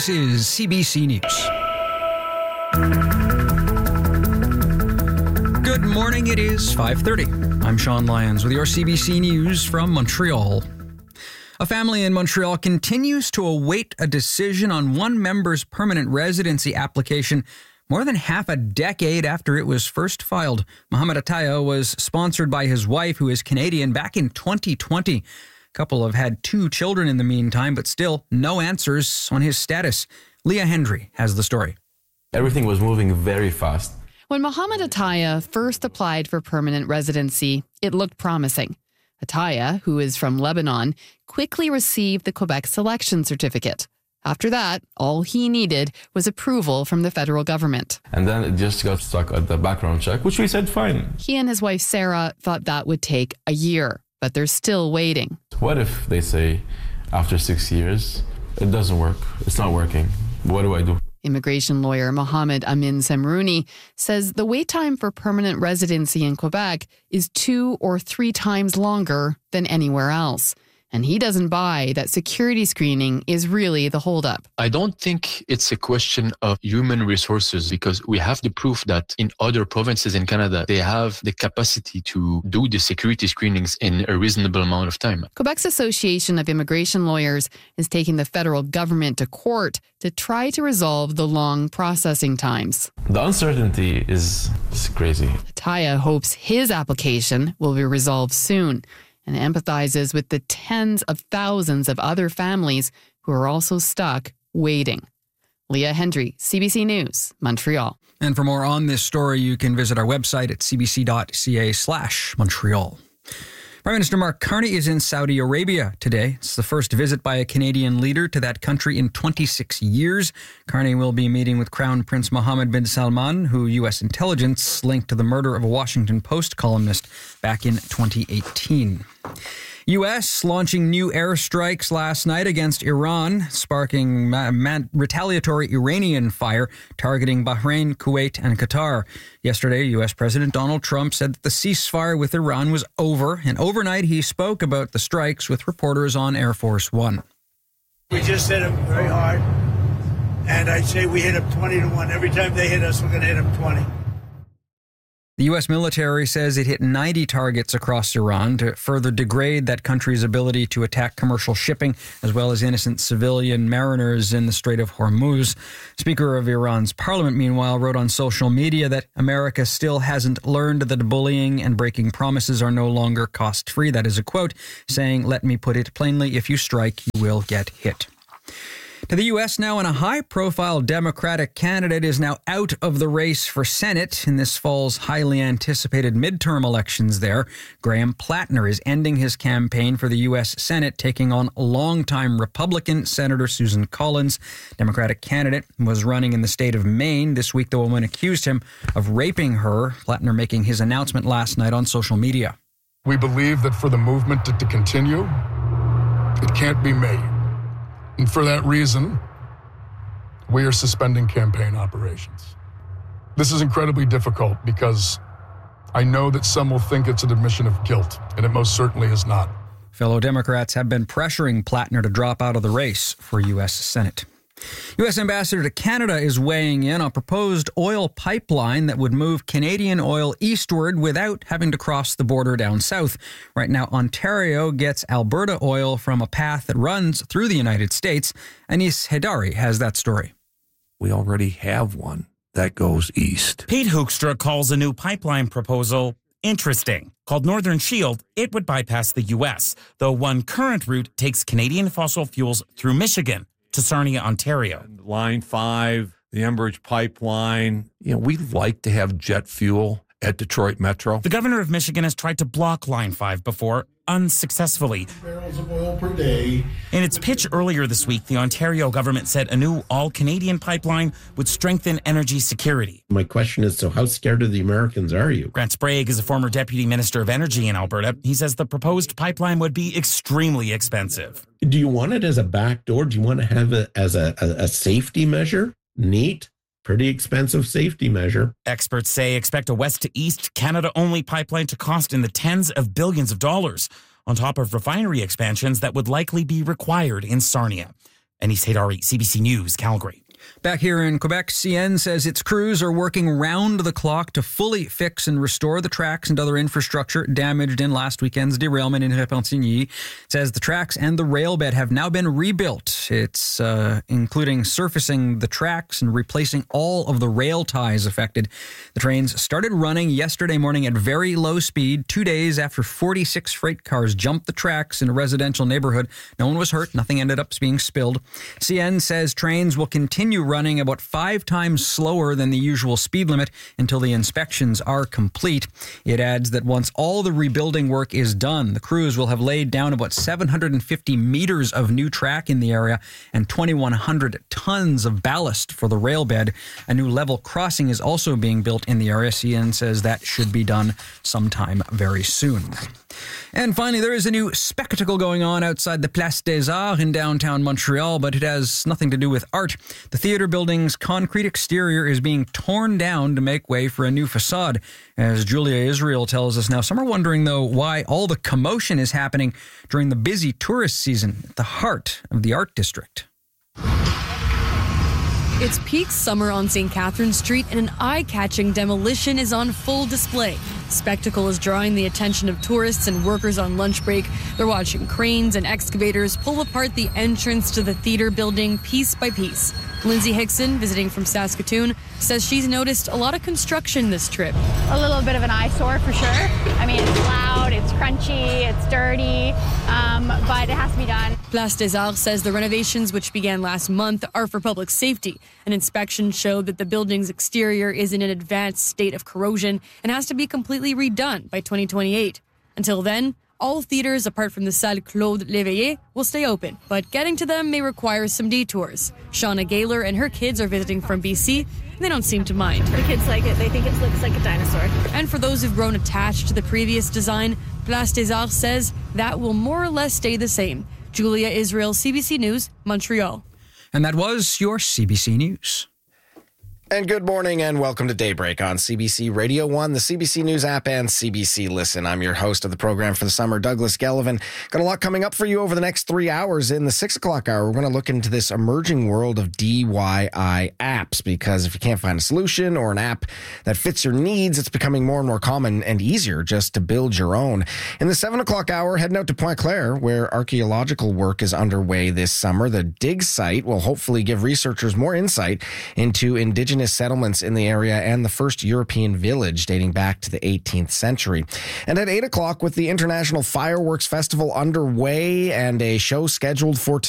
This is CBC News. Good morning, it is 5:30. I'm Sean Lyons with your CBC News from Montreal. A family in Montreal continues to await a decision on one member's permanent residency application more than half a decade after it was first filed. Mohamed Ataya was sponsored by his wife, who is Canadian, back in 2020. The couple have had 2 children in the meantime, but still no answers on his status. Leah Hendry has the story. Everything was moving very fast. When Mohamed Ataya first applied for permanent residency, it looked promising. Ataya, who is from Lebanon, quickly received the Quebec selection certificate. After that, all he needed was approval from the federal government. And then it just got stuck at the background check, which we said fine. He and his wife Sarah thought that would take a year, but they're still waiting. What if they say after 6 years, it doesn't work, it's not working? What do I do? Immigration lawyer Mohamed Amin Semrouni says the wait time for permanent residency in Quebec is 2 or 3 times longer than anywhere else. And he doesn't buy that security screening is really the holdup. I don't think it's a question of human resources, because we have the proof that in other provinces in Canada, they have the capacity to do the security screenings in a reasonable amount of time. Quebec's Association of Immigration Lawyers is taking the federal government to court to try to resolve the long processing times. The uncertainty is crazy. Ataya hopes his application will be resolved soon, and empathizes with the tens of thousands of other families who are also stuck waiting. Leah Hendry, CBC News, Montreal. And for more on this story, you can visit our website at cbc.ca/Montreal. Prime Minister Mark Carney is in Saudi Arabia today. It's the first visit by a Canadian leader to that country in 26 years. Carney will be meeting with Crown Prince Mohammed bin Salman, who U.S. intelligence linked to the murder of a Washington Post columnist back in 2018. U.S. launching new airstrikes last night against Iran, sparking retaliatory Iranian fire targeting Bahrain, Kuwait, and Qatar. Yesterday, U.S. President Donald Trump said that the ceasefire with Iran was over, and overnight he spoke about the strikes with reporters on Air Force One. We just hit them very hard, and I'd say we hit them 20-1. Every time they hit us, we're going to hit them 20. The U.S. military says it hit 90 targets across Iran to further degrade that country's ability to attack commercial shipping, as well as innocent civilian mariners in the Strait of Hormuz. Speaker of Iran's parliament, meanwhile, wrote on social media that America still hasn't learned that bullying and breaking promises are no longer cost-free. That is a quote, saying, "Let me put it plainly, if you strike, you will get hit." To the U.S. now, and a high-profile Democratic candidate is now out of the race for Senate in this fall's highly anticipated midterm elections there. Graham Plattner is ending his campaign for the U.S. Senate, taking on longtime Republican Senator Susan Collins. Democratic candidate was running in the state of Maine. This week, the woman accused him of raping her. Plattner making his announcement last night on social media. We believe that for the movement to continue, it can't be made. And for that reason, we are suspending campaign operations. This is incredibly difficult because I know that some will think it's an admission of guilt, and it most certainly is not. Fellow Democrats have been pressuring Plattner to drop out of the race for U.S. Senate. U.S. Ambassador to Canada is weighing in on a proposed oil pipeline that would move Canadian oil eastward without having to cross the border down south. Right now, Ontario gets Alberta oil from a path that runs through the United States. Anis Hedari has that story. We already have one that goes east. Pete Hoekstra calls a new pipeline proposal interesting. Called Northern Shield, it would bypass the U.S., though one current route takes Canadian fossil fuels through Michigan to Sarnia, Ontario. Line 5, the Enbridge pipeline. We'd like to have jet fuel at Detroit Metro. The governor of Michigan has tried to block Line 5 before, unsuccessfully. Barrels of oil per day. In its pitch earlier this week, the Ontario government said a new all-Canadian pipeline would strengthen energy security. My question is, so how scared of the Americans are you? Grant Sprague is a former deputy minister of energy in Alberta. He says the proposed pipeline would be extremely expensive. Do you want it as a backdoor? Do you want to have it as a safety measure? Neat. Pretty expensive safety measure. Experts say expect a west-to-east, Canada-only pipeline to cost in the tens of billions of dollars, on top of refinery expansions that would likely be required in Sarnia. Anis Haydari, CBC News, Calgary. Back here in Quebec, CN says its crews are working round the clock to fully fix and restore the tracks and other infrastructure damaged in last weekend's derailment in Repentigny. It says the tracks and the rail bed have now been rebuilt. It's including surfacing the tracks and replacing all of the rail ties affected. The trains started running yesterday morning at very low speed, 2 days after 46 freight cars jumped the tracks in a residential neighborhood. No one was hurt. Nothing ended up being spilled. CN says trains will continue running about 5 times slower than the usual speed limit until the inspections are complete. It adds that once all the rebuilding work is done, the crews will have laid down about 750 meters of new track in the area and 2,100 tons of ballast for the rail bed. A new level crossing is also being built in the area. CN says that should be done sometime very soon. And finally, there is a new spectacle going on outside the Place des Arts in downtown Montreal, but it has nothing to do with art. The theater building's concrete exterior is being torn down to make way for a new facade. As Julia Israel tells us now, some are wondering, though, why all the commotion is happening during the busy tourist season at the heart of the art district. It's peak summer on St. Catherine Street, and an eye-catching demolition is on full display. The spectacle is drawing the attention of tourists and workers on lunch break. They're watching cranes and excavators pull apart the entrance to the theater building piece by piece. Lindsay Hickson, visiting from Saskatoon, says she's noticed a lot of construction this trip. A little bit of an eyesore for sure. I mean, it's loud, it's crunchy, it's dirty, but it has to be done. Place des Arts says the renovations, which began last month, are for public safety. An inspection showed that the building's exterior is in an advanced state of corrosion and has to be completely redone by 2028. Until then, all theaters apart from the Salle Claude Léveillé will stay open, but getting to them may require some detours. Shauna Gaylor and her kids are visiting from BC, and they don't seem to mind. The kids like it. They think it looks like a dinosaur. And for those who've grown attached to the previous design, Place des Arts says that will more or less stay the same. Julia Israel, CBC News, Montreal. And that was your CBC News. And good morning and welcome to Daybreak on CBC Radio 1, the CBC News app, and CBC Listen. I'm your host of the program for the summer, Douglas Gellivan. Got a lot coming up for you over the next 3 hours. In the 6 o'clock hour, we're going to look into this emerging world of DIY apps, because if you can't find a solution or an app that fits your needs, it's becoming more and more common and easier just to build your own. In the 7 o'clock hour, heading out to Pointe Claire, where archaeological work is underway this summer. The dig site will hopefully give researchers more insight into Indigenous settlements in the area and the first European village dating back to the 18th century. And at 8 o'clock, with the International Fireworks Festival underway and a show scheduled for tonight,